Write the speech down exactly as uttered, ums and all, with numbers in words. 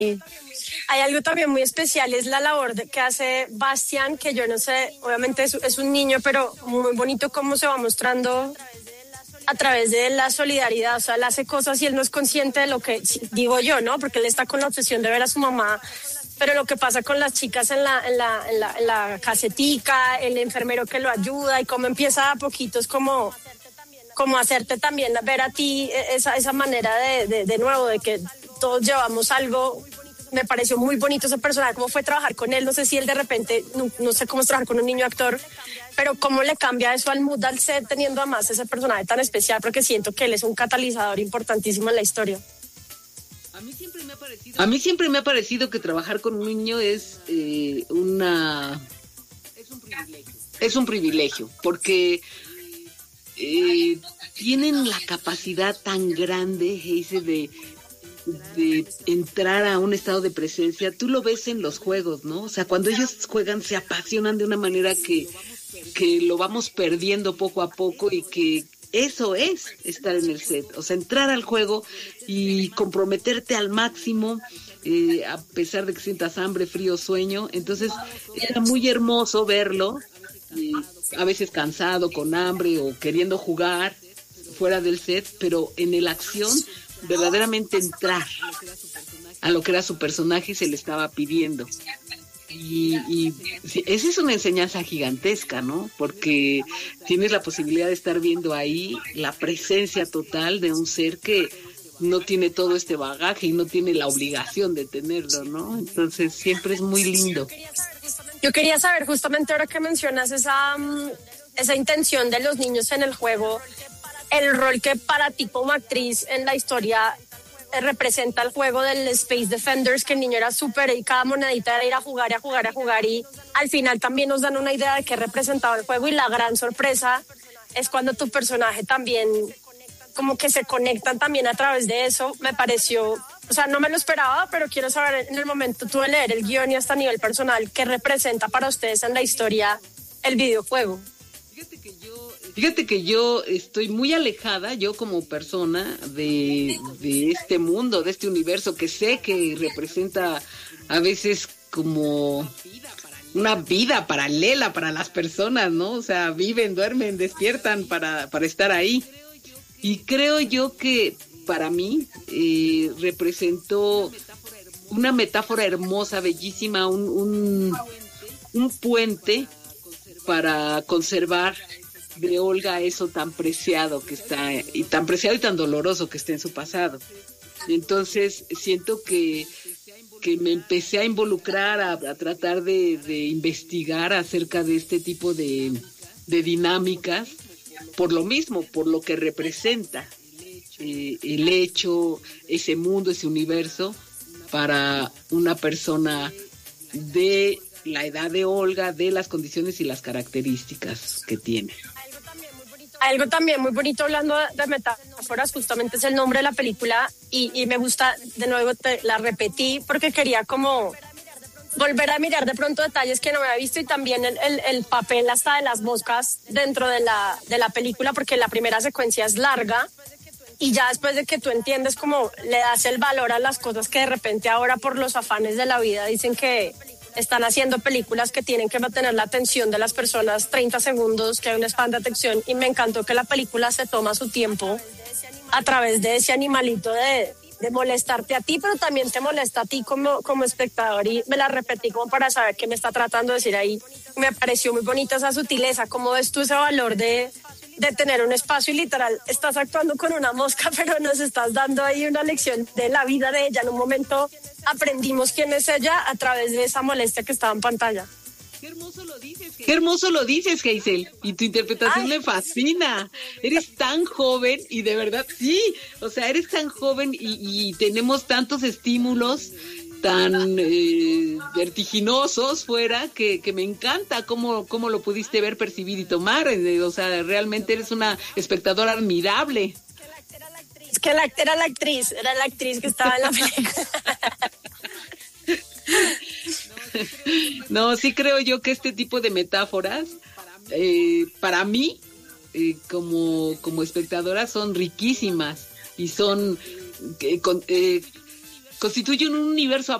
Hay algo también muy especial, es la labor de, que hace Bastian, que yo no sé, obviamente es, es un niño, pero muy bonito cómo se va mostrando a través de la solidaridad. O sea, él hace cosas y él no es consciente de lo que, digo yo, ¿no? Porque él está con la obsesión de ver a su mamá, pero lo que pasa con las chicas en la, en la, en la, en la casetica, el enfermero que lo ayuda y cómo empieza a poquitos como... como hacerte también ver a ti esa, esa manera de, de, de nuevo, de que todos llevamos algo. Me pareció muy bonito ese personaje, cómo fue trabajar con él. No sé si él de repente, no, no sé cómo es trabajar con un niño actor, pero cómo le cambia eso al mood al set teniendo además ese personaje tan especial, porque siento que él es un catalizador importantísimo en la historia. A mí siempre me ha parecido, a mí siempre me ha parecido que trabajar con un niño es eh, una... Es un privilegio. Es un privilegio, porque... Eh, tienen la capacidad tan grande, Heise, de, de entrar a un estado de presencia. Tú lo ves en los juegos, ¿no? O sea, cuando ellos juegan se apasionan de una manera que, que lo vamos perdiendo poco a poco, y que eso es estar en el set. O sea, entrar al juego y comprometerte al máximo, eh, a pesar de que sientas hambre, frío, sueño. Entonces, era muy hermoso verlo. Eh, a veces cansado, con hambre o queriendo jugar fuera del set, pero en el acción verdaderamente entrar a lo que era su personaje y se le estaba pidiendo. Y, y esa es una enseñanza gigantesca, ¿no? Porque tienes la posibilidad de estar viendo ahí la presencia total de un ser que no tiene todo este bagaje y no tiene la obligación de tenerlo, ¿no? Entonces siempre es muy lindo. Yo quería saber, justamente ahora que mencionas esa, esa intención de los niños en el juego, el rol que para ti como actriz en la historia representa el juego del Space Defenders, que el niño era súper y cada monedita era ir a jugar, y a jugar, a jugar, y al final también nos dan una idea de qué representaba el juego, y la gran sorpresa es cuando tu personaje también como que se conectan también a través de eso. Me pareció, o sea, no me lo esperaba, pero quiero saber en el momento tú de leer el guión y hasta a nivel personal, ¿qué representa para ustedes en la historia el videojuego? Fíjate que yo, fíjate que yo estoy muy alejada, yo como persona, de, de este mundo, de este universo que sé que representa a veces como una vida paralela para las personas, ¿no? O sea, viven, duermen, despiertan para, para estar ahí. Y creo yo que para mí eh, representó una metáfora hermosa, bellísima, un, un, un puente para conservar de Olga eso tan preciado que está, y tan preciado y tan doloroso que está en su pasado. Entonces siento que, que me empecé a involucrar, a, a tratar de, de investigar acerca de este tipo de, de dinámicas, por lo mismo, por lo que representa eh, el hecho, ese mundo, ese universo, para una persona de la edad de Olga, de las condiciones y las características que tiene. Algo también muy bonito, hablando de metáforas, justamente es el nombre de la película, y, y me gusta, de nuevo te, la repetí porque quería como volver a mirar de pronto detalles que no me había visto, y también el, el, el papel hasta de las moscas dentro de la, de la película, porque la primera secuencia es larga y ya después de que tú entiendes cómo le das el valor a las cosas que de repente ahora por los afanes de la vida dicen que están haciendo películas que tienen que mantener la atención de las personas treinta segundos, que hay un span de atención, y me encantó que la película se toma su tiempo a través de ese animalito de... de molestarte a ti, pero también te molesta a ti como, como espectador, y me la repetí como para saber qué me está tratando de decir ahí. Me pareció muy bonita esa sutileza. ¿Cómo ves tú ese valor de, de tener un espacio y literal estás actuando con una mosca, pero nos estás dando ahí una lección de la vida de ella? En un momento aprendimos quién es ella a través de esa molestia que estaba en pantalla. Qué hermoso lo dices, Qué hermoso lo dices, Hazel. Y tu interpretación Ay. me fascina. Eres tan joven y de verdad, sí. O sea, eres tan joven y, y tenemos tantos estímulos tan eh, vertiginosos fuera que, que me encanta cómo, cómo lo pudiste ver, percibir y tomar. O sea, realmente eres una espectadora admirable. Es que la, era la actriz, era la actriz que estaba en la película. No, sí creo yo que este tipo de metáforas, eh, para mí, eh, como, como espectadora, son riquísimas y son, eh, con, eh, constituyen un universo